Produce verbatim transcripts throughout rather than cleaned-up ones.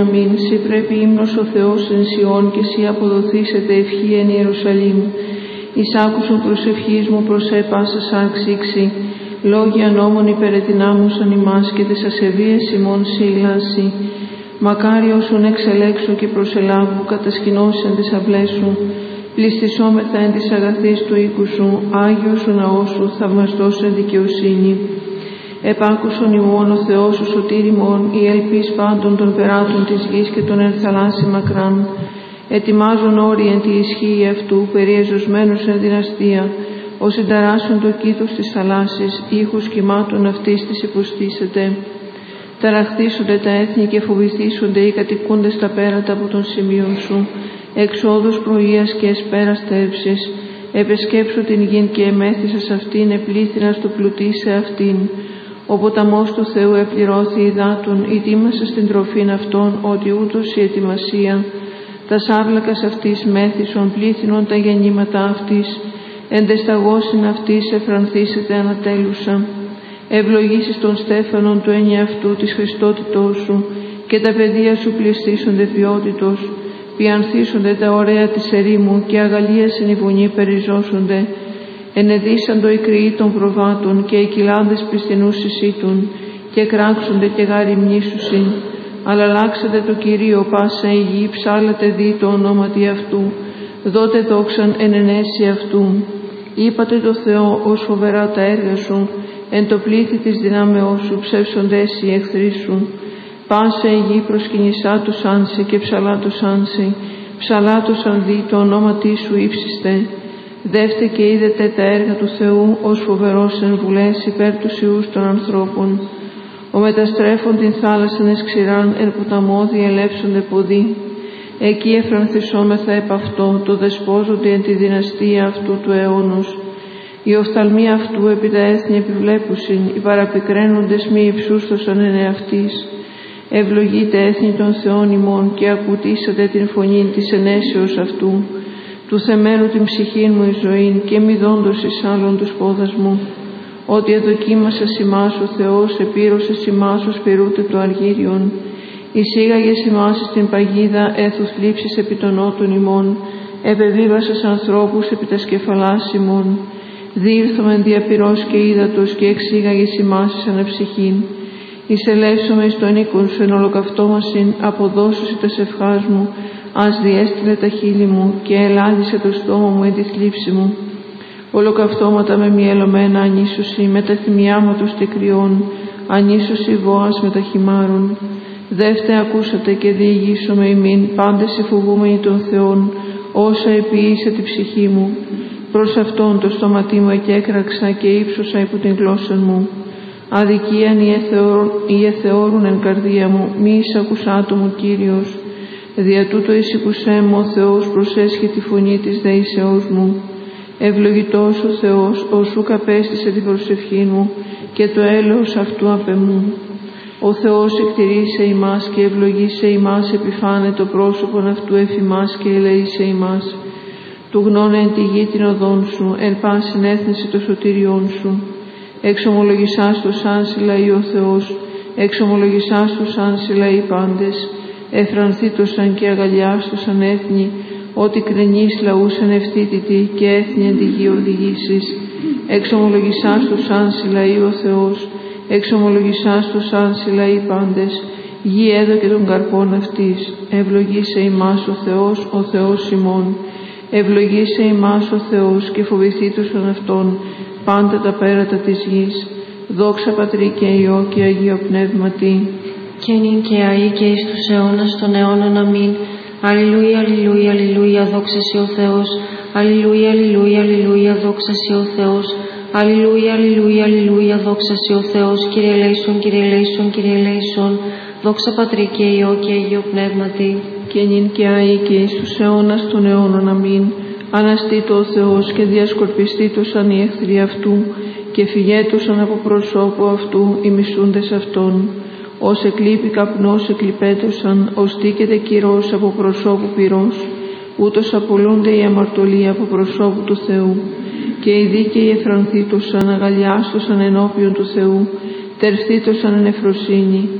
αμήν. Σύ πρέπει ύμνος ο Θεός εν Σιών και σύ αποδοθήσετε ευχή εν Ιερουσαλήμ. Εις άκουσον προσευχής μου προσέ πάσα σάρξη ήξη. Λόγια νόμων υπερετινάμουσαν ημάς και τες ασεβίες ημών σύλλαση. Μακάρι όσον εξελέξω και προσελάβω κατασκηνώσεν τις αυλές σου. Πληστισόμεθα εν της αγαθής του οίκου σου, Άγιος ο ναός σου, θαυμαστός εν δικαιοσύνη. Επάκουσον ημών ο Θεός ο σωτήρ ημών, η ελπίς πάντων των περάτων της γης και των εν θαλάσσι μακράν. Ετοιμάζον όροι εν τη ισχύει αυτού, περιεζωσμένος εν δυναστεία, ως ενταράσσον το κήδος της θαλάσσης, ήχους κυμάτων αυτής της υποστήσετε. Ταραχθήσονται τα έθνη και φοβηθήσονται οι κατοικούντες τα πέρατα από των σημείων σου. Εξόδους πρωίας και εσπέρας τέρψης. Επεσκέψω την γην και εμέθησα σ' αυτήν, επλήθυνας το πλουτί σε αυτήν. Ο ποταμός του Θεού επληρώθη υδάτων, ετοίμασα στην τροφήν αυτών, ότι ούτως η ετοιμασία. Τα σάβλακας αυτής μέθησον, πλήθυνον τα γεννήματα αυτής. Εντεσταγώσιν αυτής εφρανθήσετε ανατέλουσα. Ευλογήσεις των στέφανων του ενιαυτού της Χριστότητός σου και τα παιδεία σου πληστήσονται ποιότητος. Πιανθήσονται τα ωραία της ερήμου και αγαλίασιν οι βουνοί περιζώσονται. Ενεδίσαντο οι κρυοί των προβάτων και οι κοιλάδες πιστινούς συσίτουν και κράξονται και γαριμνήσουσιν. Αλλά αλλάξατε το Κυρίο πάσα η γη, ψάλατε δι το ονόματι αυτού. Δότε δόξαν εν ενέση αυτού. Είπατε το Θεό ως φοβερά τα έργα σου. Εν το πλήθη της δυνάμεώς σου ψεύσοντες οι εχθροί σου. Πάσα η γη προσκυνησά τους άνση και ψαλά τους άνση. Ψαλά τους αν δει το ονόματί σου ύψιστε. Δεύτε και είδετε τα έργα του Θεού ως φοβερός εν βουλές υπέρ τους ιούς των ανθρώπων. Ο μεταστρέφων την θάλασσαν εις ξηράν εν ποταμό διελεύσονται ποδοί. Εκεί εφρανθισόμεθα επ' αυτό, το δεσπόζονται εν τη δυναστεία αυτού του αιώνος. Οι οφθαλμοί αυτού επί τα έθνη επιβλέπουσιν, οι παραπικραίνοντες μη υψούστοσαν εν εαυτής. Ευλογείτε έθνη των Θεών ημών και ακουτήσατε την φωνή της ενέσεως αυτού. Του θεμένου την ψυχήν μου η ζωήν και μη δόντος εις άλλον τους πόδας μου. Ότι εδοκίμασα ημάς ο Θεός, επήρωσε ημάς ως πυρούτε το αργύριον. Εισήγαγες ημάς στην παγίδα έθου θλίψης επί των νότων ημών. Επεβίβασας ανθρώπους επί τα σκεφαλάς ημών. Διήλθομεν διαπυρός και ύδατος και εξήγαγες ημάς εις ανεψυχήν. Εισελεύσομαι εις τον οίκον σου εν ολοκαυτόμασιν, αποδώσουσι τας ευχάς μου, ας διέστειλε τα χείλη μου και ελάλησε το στόμα μου εν τη θλίψη μου. Ολοκαυτώματα με μυελωμένα ανίσωση, με τα θυμιάματος τεκριών, ανίσωση βόας με τα χυμάρων. Δεύτε ακούσατε και διηγήσομαι ημίν, πάντες εφοβούμενοι των Θεών, όσα επίησε τη ψυχή μου. Προς αυτόν το στόματί μου εκέκραξα και ύψωσα υπό την γλώσσα μου. Αδικίαν ή εθεώρουν εν καρδία μου, μη εισακουσά το μου Κύριος. Δια τούτο εισηκουσέ μου ο Θεός, προσέσχε τη φωνή της δεήσεώς μου. Ευλογητός ο Θεός, όσου καπέστησε την προσευχή μου και το έλεος αυτού απ' εμού. Ο Θεός εκτηρήσε ημάς και ευλογήσε ημάς, επιφάνε το πρόσωπον αυτού εφημάς και ελεήσε ημάς. Του γνώνε εν τη γη την οδόν σου, εν πάσιν έθνεση το σωτήριόν σου. Εξομολογησάς το σαν συλλαεί ο Θεός, εξομολογησάς το σαν συλλαεί πάντες. Εφρανθήτωσαν και αγαλιάστοσαν έθνη, ότι κρενείς λαούς εν ευθύτητη και έθνη εν τη γη οδηγήσεις. Εξομολογησάς το σαν συλλαεί ο Θεός, εξομολογησάς το σαν συλλαεί πάντες. Γη έδωκε των καρπών αυτής. Ευλογήσε ημάς ο Θεός, ο Θεός ημών. Ευλογήσε ημάς ο Θεός και φοβηθήτωσαν αυτόν πάντα τα πέρατα της γης. Δόξα Πατρί και Υιό και Αγίο Πνεύματι. Και νυν και αεί και εις τους αιώνας των αιώνων αμήν. Αλληλούια, αλληλούια, αλληλούια, δόξα σοι ο Θεός. Αλληλούια, αλληλούια, αλληλούια, δόξα σοι ο Θεός. Αλληλούια, αλληλούια, αλληλούια, δόξα σοι ο Θεός. Κύριε ελέησον, Κύριε ελέησον, Κύριε ελέησον. Δόξα Πατρί και Υιό και Αγίο Πνεύματι. Και νυν και αεί και εις τους αιώνας των αιώνων αμήν. Αναστήτω ο Θεός και διασκορπιστήτωσαν οι εχθροί αυτού και φυγέτωσαν από προσώπου αυτού οι μισούντες αυτών. Ως εκλείπει καπνός εκλειπέτωσαν, ως τίκεται κυρός από προσώπου πυρός, ούτως απολούνται οι αμαρτωλοί από προσώπου του Θεού. Και οι δίκαιοι εφρανθήτωσαν, αγαλιάστωσαν ενώπιον του Θεού, τερθήτωσαν εν εφροσύνη.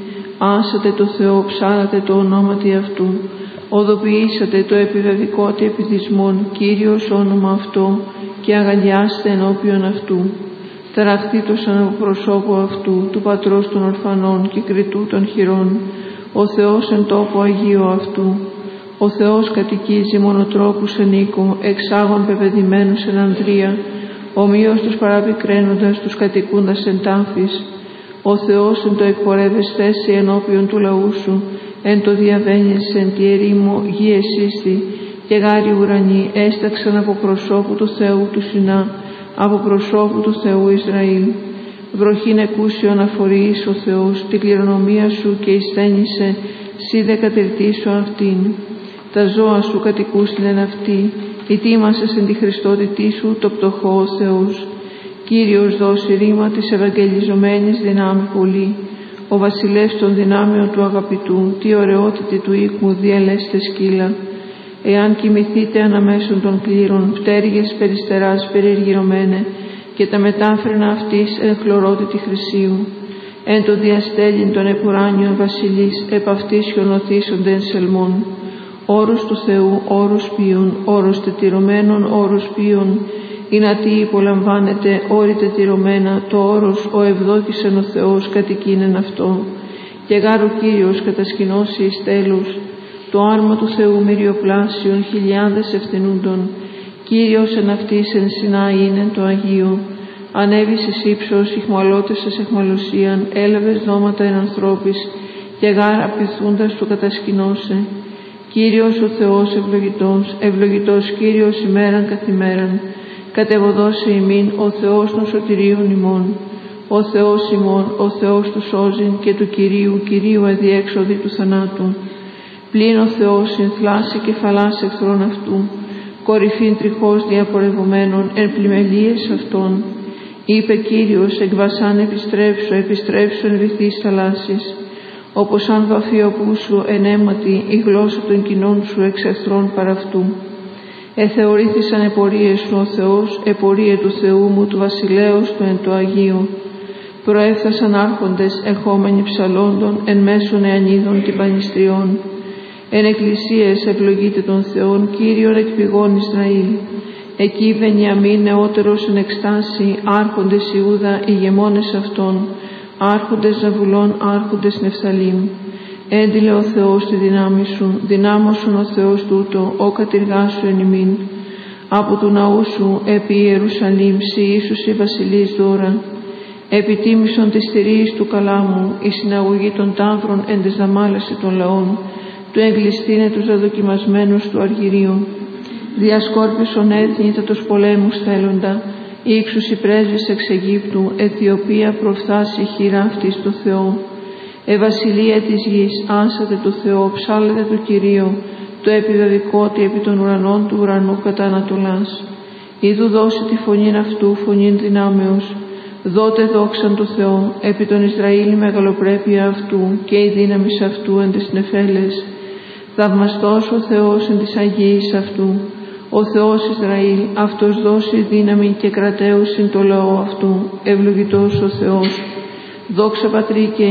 άσατε το Θεό, ψάλατε το ονόματι αυτού. Οδοποιήσατε το επιβεβικότη επιδισμόν, Κύριος όνομα αυτό, και αγαλιάστε ενώπιον αυτού. Ταραχτήτωσαν από προσώπου αυτού, του Πατρός των ορφανών και κριτού των χειρών, ο Θεός εν τόπο Αγίου αυτού. Ο Θεός κατοικίζει μονοτρόπους εν οίκο, εξάγων πεπαιδημένους εν ανδρεία, ομοίως τους παραπικραίνοντας τους κατοικούντας εν τάφης. Ο Θεός εν το εκπορεύεσθέσαι ενώπιον του λαού σου, εν το διαβαίνεις εν τη ερήμο γη εσύστη, και γάρι ουρανοί έσταξαν από προσώπου του Θεού του Σινά, από προσώπου του Θεού Ισραήλ. Βροχήν εκούσιον αφορείς ο Θεός, την κληρονομία σου και εισθένησε, σύ δε κατερτήσου αυτήν. Τα ζώα σου κατοικούσιν εν αυτή, ητήμασες εν τη Χριστότητή σου το πτωχό ο Θεός. Κύριος δώσει ρήμα της ευαγγελιζομένης δυνάμει πολύ. Ο βασιλεύς των δυνάμεων του αγαπητού, τι ωραιότητη του οίκου διελέστε σκύλα. Εάν κοιμηθείτε αναμέσων των κλήρων, πτέρυγες περιστεράς περιεργυρωμένε, και τα μετάφρενα αυτής εν χλωρότητη χρυσίου. Εν το διαστέλιν των επουράνιων βασιλείς, επ' αυτής χιονοθήσονται εν σελμών. Όρος του Θεού, όρος ποιον, όρος τετυρωμένων, όρος ποιον, είναι τι υπολαμβάνεται όρη τετυρωμένα, το όρος ο ευδόκησεν ο Θεός κατοικίνεν αυτό. Και γάρ ο Κύριος κατασκηνώσει εις τέλους, το άρμα του Θεού μυριοπλάσιον χιλιάδες ευθυνούντων. Κύριος εν αυτής εν Σινάη είναι το Αγίο. Ανέβης εις ύψος, ηχμαλώτεσες εχμαλωσίαν, έλαβες δώματα εν ανθρώπης, και γάρ απειθούντας του κατασκηνώσε. Κύριος ο Θεός ευλογητός, ευλογητός Κύριος ημέραν καθημέραν. Κατεβοδώσε ημίν ο Θεός των σωτηρίων ημών. Ο Θεός ημών, ο Θεός του σώζειν, και του Κυρίου, Κυρίου αδιέξοδη του θανάτου. Πλην ο Θεός συνθλάσει κεφαλάς εχθρών αυτού, κορυφήν τριχώς διαπορευωμένων εν πλημελίες αυτών. Είπε Κύριος, εκ βασάν επιστρέψω, επιστρέψω εν βυθείς θαλάσσης. Όπως αν βαφιοπού σου εν αίματι η γλώσσα των κοινών σου εξ εχθρών παρ' αυτού. Εθεωρήθησαν επορίες σου ο Θεός, επορίε του Θεού μου του βασιλέως του εν το Αγίου. Προέφθασαν άρχοντες ερχόμενοι ψαλόντων εν μέσων εανίδων τυμπανιστριών. Εν εκκλησίες ευλογείται των Θεών, Κύριον εκ πηγών Ισραήλ. Εκεί Βενιαμίν νεότερος εν εκστάση, άρχοντες Ιούδα ηγεμόνες αυτών, άρχοντες Ζαβουλών, άρχοντες Νεφθαλήμ. Έντιλε ο Θεός τη δύναμη σου, δυνάμωσον ο Θεός τούτο, ο κατηργάσου εν ημίν. Από του ναού σου, επί Ιερουσαλήμ, σοι Ιησούς η βασιλείς δώρα. Επιτίμησον της θηρίης του καλάμου, η συναγωγή των ταύρων εν τες δαμάλαση των λαών, του εγκλειστήνε τους δεδοκιμασμένους του αργυρίου. Διασκόρπισον έθνη τα τους πολέμους θέλοντα, ύξους οι πρέσβεις εξ Αιγύπτου, Αιθιοπία προφθάσει χειράφτης το Θεό. Ευασιλεία της γης, άσατε το Θεό, ψάλετε το Κυρίο, το επιβεβικότη επί των ουρανών του ουρανού κατά Ανατολάς. Ιδού δώσει τη φωνήν αυτού, φωνήν δυνάμεως, δότε δόξαν το Θεό, επί τον Ισραήλ η μεγαλοπρέπεια αυτού και η δύναμη αυτού εν τες νεφέλες. Θαυμαστός ο Θεός εν της Αγίης αυτού, ο Θεός Ισραήλ, αυτός δώσει δύναμη και κρατέουσιν το λαό αυτού, ευλογητός ο Θεός. Δόξα Πατρί και